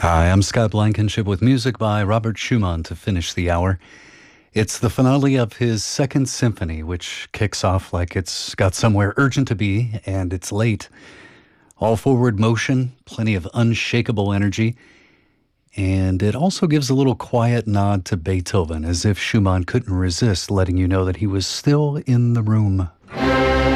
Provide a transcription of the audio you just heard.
Hi, I'm Scott Blankenship with music by Robert Schumann to finish the hour. It's the finale of his Second Symphony, which kicks off like it's got somewhere urgent to be, and it's late. All forward motion, plenty of unshakable energy, and it also gives a little quiet nod to Beethoven, as if Schumann couldn't resist letting you know that he was still in the room.